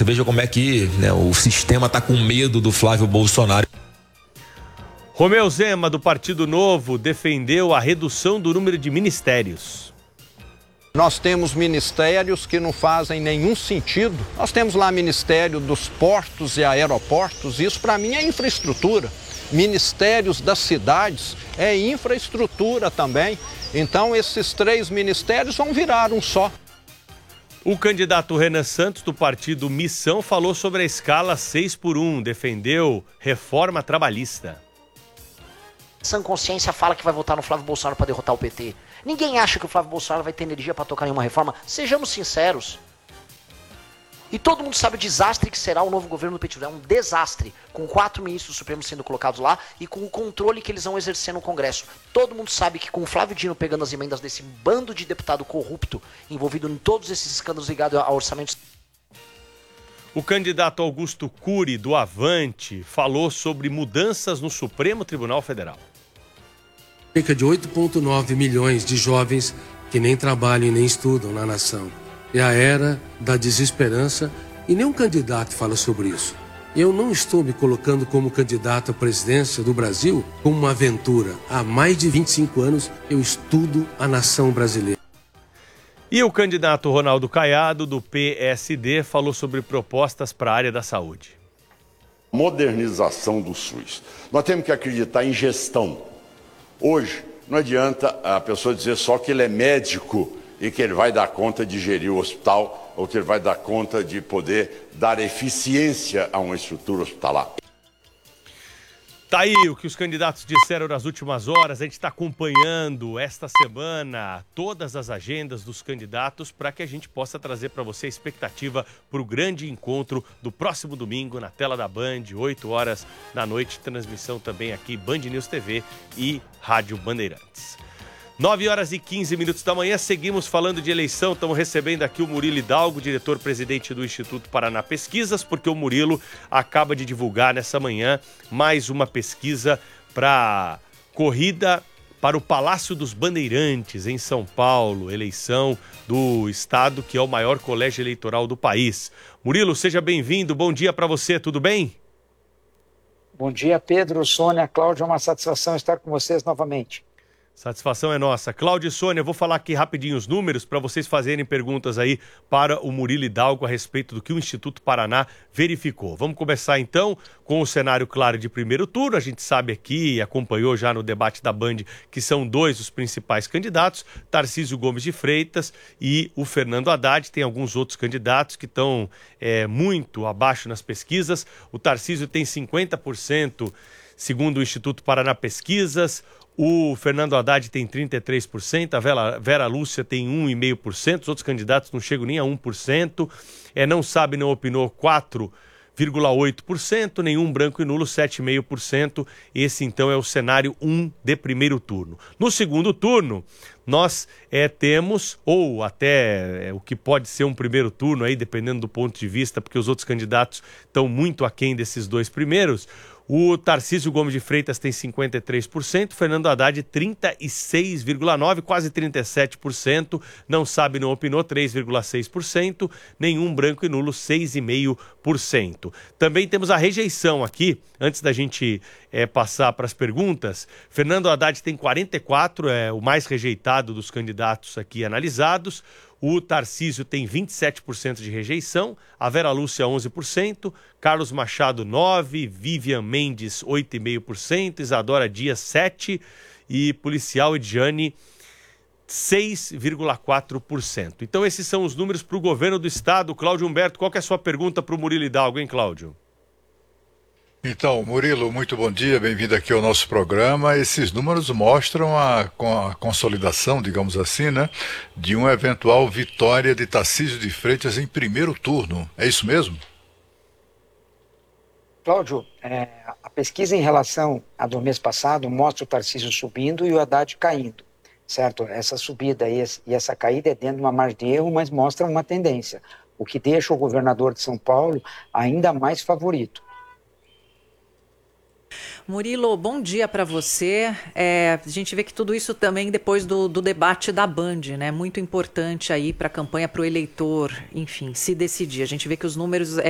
Você veja como é que, né, o sistema está com medo do Flávio Bolsonaro. Romeu Zema, do Partido Novo, defendeu a redução do número de ministérios. Nós temos ministérios que não fazem nenhum sentido. Nós temos lá Ministério dos Portos e Aeroportos, isso para mim é infraestrutura. Ministérios das cidades é infraestrutura também. Então esses 3 ministérios vão virar um só. O candidato Renan Santos, do partido Missão, falou sobre a escala 6x1, defendeu reforma trabalhista. Sã consciência fala que vai votar no Flávio Bolsonaro para derrotar o PT. Ninguém acha que o Flávio Bolsonaro vai ter energia para tocar em uma reforma. Sejamos sinceros. E todo mundo sabe o desastre que será o novo governo do PT. É um desastre, com 4 ministros supremos sendo colocados lá e com o controle que eles vão exercer no Congresso. Todo mundo sabe que com o Flávio Dino pegando as emendas desse bando de deputado corrupto, envolvido em todos esses escândalos ligados a orçamentos. O candidato Augusto Cury, do Avante, falou sobre mudanças no Supremo Tribunal Federal. Cerca de 8,9 milhões de jovens que nem trabalham e nem estudam na nação. É a era da desesperança e nenhum candidato fala sobre isso. Eu não estou me colocando como candidato à presidência do Brasil como uma aventura. Há mais de 25 anos eu estudo a nação brasileira. E o candidato Ronaldo Caiado, do PSD, falou sobre propostas para a área da saúde. Modernização do SUS. Nós temos que acreditar em gestão. Hoje, não adianta a pessoa dizer só que ele é médico e que ele vai dar conta de gerir o hospital ou que ele vai dar conta de poder dar eficiência a uma estrutura hospitalar. Tá aí o que os candidatos disseram nas últimas horas. A gente está acompanhando esta semana todas as agendas dos candidatos para que a gente possa trazer para você a expectativa para o grande encontro do próximo domingo na tela da Band, 8 horas da noite, transmissão também aqui Band News TV e Rádio Bandeirantes. 9 horas e 15 minutos da manhã, seguimos falando de eleição, estamos recebendo aqui o Murilo Hidalgo, diretor-presidente do Instituto Paraná Pesquisas, porque o Murilo acaba de divulgar nessa manhã mais uma pesquisa para corrida para o Palácio dos Bandeirantes, em São Paulo, eleição do estado que é o maior colégio eleitoral do país. Murilo, seja bem-vindo, bom dia para você, tudo bem? Bom dia, Pedro, Sônia, Cláudio, é uma satisfação estar com vocês novamente. Satisfação é nossa. Cláudio e Sônia, eu vou falar aqui rapidinho os números para vocês fazerem perguntas aí para o Murilo Hidalgo a respeito do que o Instituto Paraná verificou. Vamos começar então com o cenário claro de primeiro turno. A gente sabe aqui e acompanhou já no debate da Band que são 2 os principais candidatos, Tarcísio Gomes de Freitas e o Fernando Haddad. Tem alguns outros candidatos que estão muito abaixo nas pesquisas. O Tarcísio tem 50%, segundo o Instituto Paraná Pesquisas. O Fernando Haddad tem 33%, a Vera Lúcia tem 1,5%, os outros candidatos não chegam nem a 1%, não sabe, não opinou 4,8%, nenhum branco e nulo 7,5%. Esse então é o cenário 1 de primeiro turno. No segundo turno, nós temos, ou até o que pode ser um primeiro turno, aí, dependendo do ponto de vista, porque os outros candidatos estão muito aquém desses 2 primeiros. O Tarcísio Gomes de Freitas tem 53%, Fernando Haddad 36,9%, quase 37%, não sabe, não opinou 3,6%, nenhum branco e nulo 6,5%. Também temos a rejeição aqui, antes da gente passar para as perguntas. Fernando Haddad tem 44%, é o mais rejeitado dos candidatos aqui analisados. O Tarcísio tem 27% de rejeição, a Vera Lúcia 11%, Carlos Machado 9%, Vivian Mendes 8,5%, Isadora Dias 7% e Policial Ediane 6,4%. Então esses são os números para o governo do estado. Cláudio Humberto, qual que é a sua pergunta para o Murilo Hidalgo, hein, Cláudio? Então, Murilo, muito bom dia, bem-vindo aqui ao nosso programa. Esses números mostram a consolidação, digamos assim, né, de uma eventual vitória de Tarcísio de Freitas em primeiro turno. É isso mesmo? Cláudio, a pesquisa em relação a do mês passado mostra o Tarcísio subindo e o Haddad caindo, certo? Essa subida e essa caída é dentro de uma margem de erro, mas mostra uma tendência, o que deixa o governador de São Paulo ainda mais favorito. Murilo, bom dia para você. A gente vê que tudo isso também depois do debate da Band, né? Muito importante aí para a campanha, para o eleitor, enfim, se decidir. A gente vê que os números